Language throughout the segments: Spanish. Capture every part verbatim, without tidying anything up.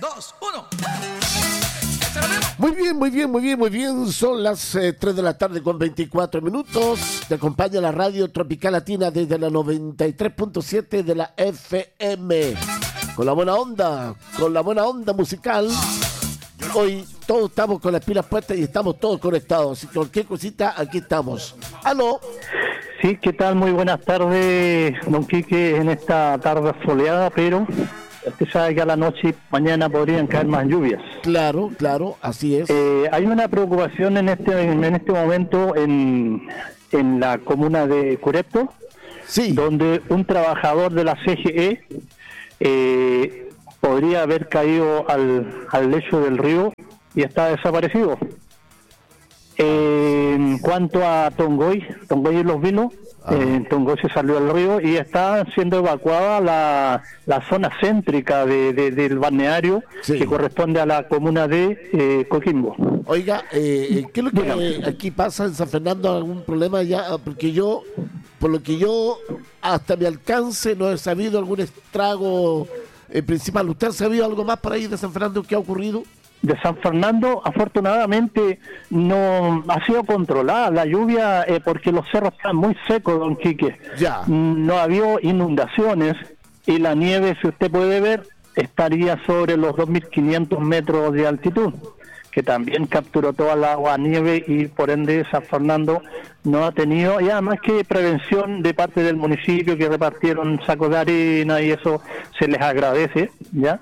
dos, uno. Muy bien, muy bien, muy bien, muy bien. Son las eh, tres de la tarde con veinticuatro minutos. Te acompaña la radio Tropical Latina desde la noventa y tres punto siete de la F M. Con la buena onda, con la buena onda musical. Hoy todos estamos con las pilas puestas y estamos todos conectados. Así que cualquier cosita, aquí estamos. ¡Aló! Sí, ¿qué tal? Muy buenas tardes, don Quique, en esta tarde soleada, pero usted sabe que a la noche y mañana podrían caer más lluvias. Claro, claro, así es. Eh, hay una preocupación en este en este momento en, en la comuna de Curepto, sí, donde un trabajador de la C G E eh, podría haber caído al, al lecho del río y está desaparecido. Eh, en cuanto a Tongoy, Tongoy y Los Vinos, eh, Tongoy se salió al río y está siendo evacuada la, la zona céntrica de, de, del balneario, sí, que corresponde a la comuna de eh, Coquimbo. Oiga, eh, ¿qué es lo que eh, aquí pasa en San Fernando? ¿Algún problema ya? Porque yo, por lo que yo hasta mi alcance no he sabido algún estrago eh, principal. ¿Usted ha sabido algo más por ahí de San Fernando que ha ocurrido? De San Fernando, afortunadamente, no ha sido controlada la lluvia eh, porque los cerros están muy secos, don Quique. Ya. No ha habido inundaciones y la nieve, si usted puede ver, estaría sobre los dos mil quinientos metros de altitud, que también capturó toda la agua nieve y por ende San Fernando no ha tenido, y además que prevención de parte del municipio, que repartieron sacos de arena y eso se les agradece, ¿ya?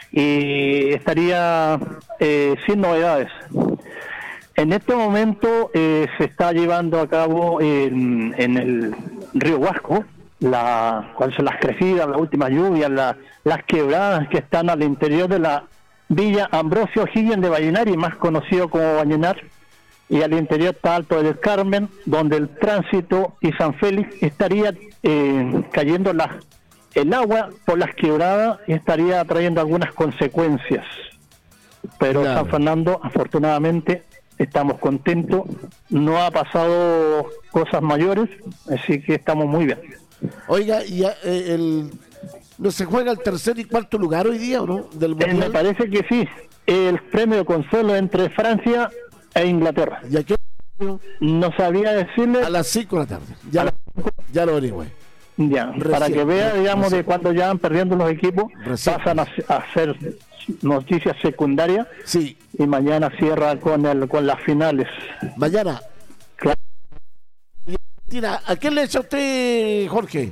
Y estaría eh, sin novedades. En este momento eh, se está llevando a cabo en, en el río Huasco, la, cuáles son las crecidas, las últimas lluvias, la, las quebradas que están al interior de la Villa Ambrosio Higgins de Vallenar, y más conocido como Vallenar, y al interior está Alto del Carmen, donde el tránsito y San Félix estaría eh, cayendo las el agua por las quebradas estaría trayendo algunas consecuencias, pero claro, San Fernando afortunadamente estamos contentos, no ha pasado cosas mayores, así que estamos muy bien. Oiga, ¿y eh, el no se juega el tercer y cuarto lugar hoy día o no? Del eh, me parece que sí, el premio de consuelo entre Francia e Inglaterra. ¿Y a qué? No sabía decirle. A las cinco de la tarde, ya, la, ya lo averigüé. Ya, recién, para que vea, digamos, recién, de cuando ya van perdiendo los equipos, recién, pasan a, a hacer noticias secundarias, sí, y mañana cierra con el con las finales. Mañana. Claro. ¿A quién le echa usted, Jorge?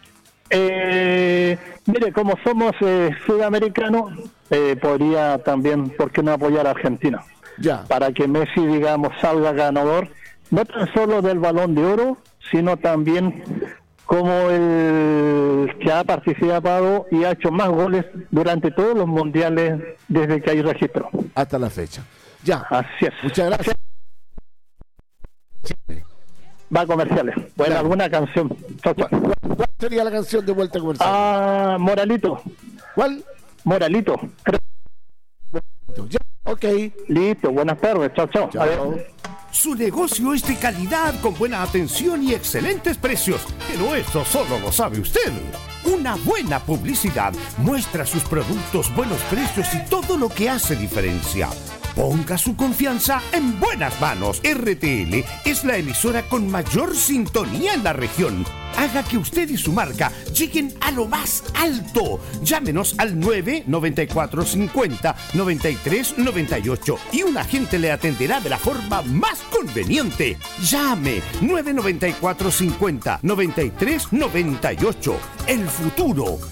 Eh, mire, como somos eh, sudamericanos, eh, podría también, ¿por qué no apoyar a Argentina? Ya. Para que Messi, digamos, salga ganador, no tan solo del Balón de Oro, sino también como el que ha participado y ha hecho más goles durante todos los mundiales desde que hay registro. Hasta la fecha. Ya. Así es. Muchas gracias. Va a comerciales. Bueno, claro, alguna canción. ¿Cuál, cuál, ¿Cuál sería la canción de vuelta comercial? Ah, Moralito. ¿Cuál? Moralito. Ya. Ok. Listo. Buenas tardes. Chao, chao. Chao. Adiós. Su negocio es de calidad, con buena atención y excelentes precios. Pero eso solo lo sabe usted. Una buena publicidad muestra sus productos, buenos precios y todo lo que hace diferencia. Ponga su confianza en buenas manos. R T L es la emisora con mayor sintonía en la región. Haga que usted y su marca lleguen a lo más alto. Llámenos al nueve noventa y cuatro cincuenta noventa y tres noventa y ocho y un agente le atenderá de la forma más conveniente. Llame nueve noventa y cuatro cincuenta noventa y tres noventa y ocho. El futuro